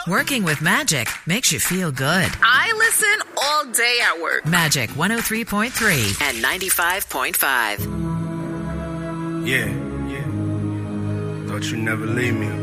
Working with Magic makes you feel good. I listen all day at work. Magic 103.3 and 95.5. Yeah. Thought you'd never leave me.